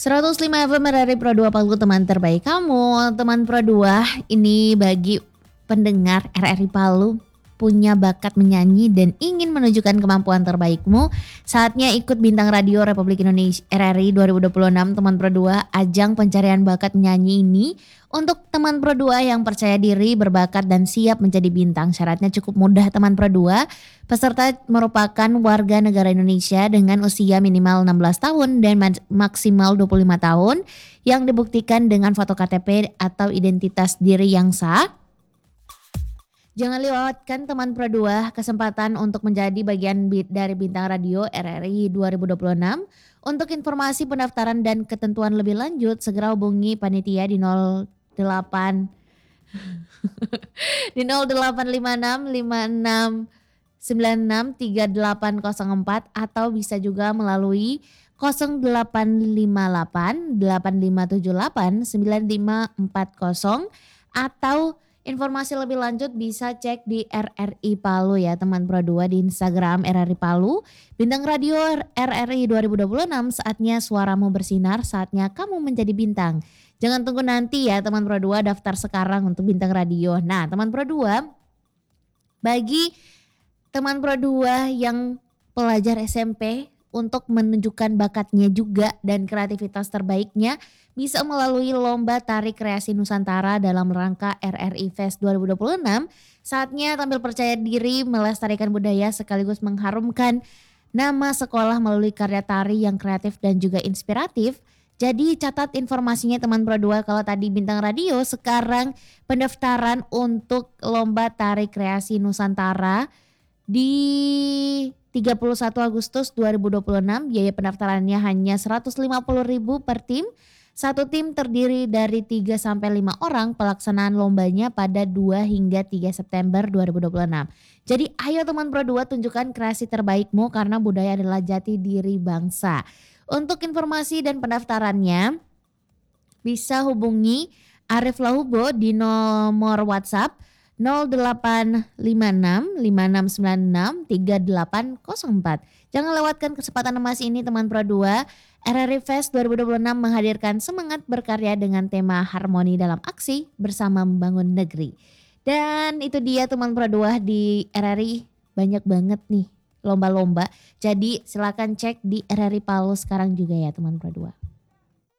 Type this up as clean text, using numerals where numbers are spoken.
105 FM RRI Pro 2 Palu, teman terbaik kamu. Teman Pro 2 ini bagi pendengar RRI Palu punya bakat menyanyi dan ingin menunjukkan kemampuan terbaikmu, saatnya ikut Bintang Radio Republik Indonesia RRI 2026 teman Pro 2, ajang pencarian bakat menyanyi ini untuk teman Pro 2 yang percaya diri, berbakat dan siap menjadi bintang. Syaratnya cukup mudah teman Pro 2. Peserta merupakan warga negara Indonesia dengan usia minimal 16 tahun dan maksimal 25 tahun yang dibuktikan dengan foto KTP atau identitas diri yang sah. Jangan lewatkan teman Pro 2 kesempatan untuk menjadi bagian dari Bintang Radio RRI 2026. Untuk informasi pendaftaran dan ketentuan lebih lanjut segera hubungi panitia di 08 di 0856 56963804 atau bisa juga melalui 0858 8578 9540 atau informasi lebih lanjut bisa cek di RRI Palu ya teman Pro 2 di Instagram RRI Palu. Bintang Radio RRI 2026, saatnya suaramu bersinar, saatnya kamu menjadi bintang. Jangan tunggu nanti ya teman Pro 2, daftar sekarang untuk Bintang Radio. Nah teman Pro 2, bagi teman Pro 2 yang pelajar SMP untuk menunjukkan bakatnya juga dan kreativitas terbaiknya bisa melalui Lomba Tari Kreasi Nusantara dalam rangka RRI Fest 2026. Saatnya tampil percaya diri, melestarikan budaya sekaligus mengharumkan nama sekolah melalui karya tari yang kreatif dan juga inspiratif. Jadi catat informasinya teman Pro 2, kalau tadi Bintang Radio, sekarang pendaftaran untuk Lomba Tari Kreasi Nusantara di 31 Agustus 2026, biaya pendaftarannya hanya 150.000 per tim. Satu tim terdiri dari 3 sampai 5 orang. Pelaksanaan lombanya pada 2 hingga 3 September 2026. Jadi ayo teman Pro 2, tunjukkan kreasi terbaikmu karena budaya adalah jati diri bangsa. Untuk informasi dan pendaftarannya bisa hubungi Arif Lahubo di nomor WhatsApp 0856 5696 3804. Jangan lewatkan kesempatan emas ini teman Pro 2. RRI Fest 2026 menghadirkan semangat berkarya dengan tema harmoni dalam aksi bersama membangun negeri. Dan itu dia teman Pro 2, di RRI banyak banget nih lomba-lomba. Jadi silakan cek di RRI Palu sekarang juga ya teman Pro 2.